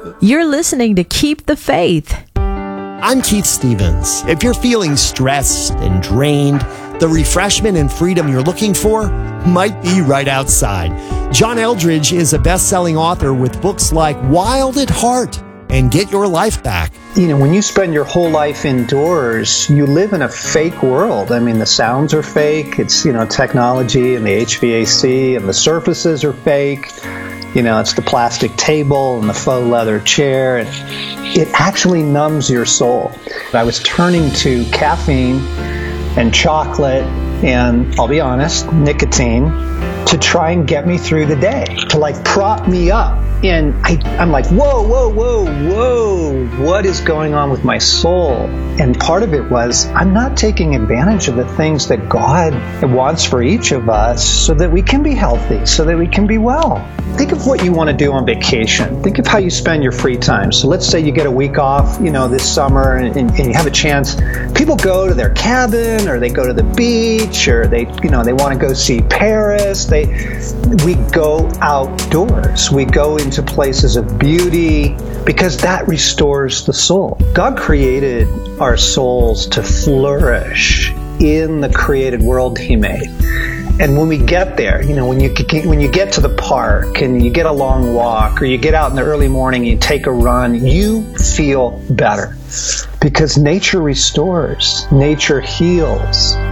You're listening to Keep the Faith. I'm Keith Stevens. If you're feeling stressed and drained, the refreshment and freedom you're looking for might be right outside. John Eldredge is a best-selling author with books like Wild at Heart and Get Your Life Back. You know, when you spend your whole life indoors, you live in a fake world. I mean, the sounds are fake. It's, technology and the HVAC and the surfaces are fake. It's the plastic table and the faux leather chair. And it actually numbs your soul. I was turning to caffeine and chocolate and, I'll be honest, nicotine to try and get me through the day, to prop me up. And I'm like, whoa, what is going on with my soul? And part of it was, I'm not taking advantage of the things that God wants for each of us so that we can be healthy, so that we can be well. Think of what you want to do on vacation. Think of how you spend your free time. So let's say you get a week off, this summer, and you have a chance. People go to their cabin, or they go to the beach, or they want to go see Paris. We go outdoors. We go into places of beauty because that restores the soul. God created our souls to flourish in the created world He made. And when we get there, when you get to the park and you get a long walk, or you get out in the early morning and you take a run, you feel better because nature restores, nature heals.